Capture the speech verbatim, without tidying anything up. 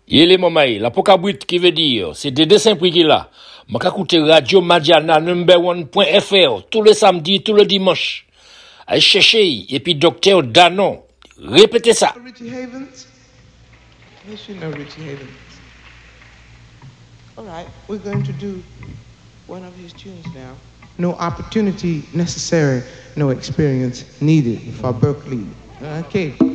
Il est mamaï, la pocabrit qui veut dire, c'est des dessins prix qu'il a. M'a écouté Radio Madiana number one point F R tous les samedis, tous les dimanches. Allez chercher, et puis docteur Danon. Répétez ça. Richie Havens? Yes, you know Richie Havens. All right, we're going to do one of his tunes now. No opportunity necessary, no experience needed for Berkeley. Okay.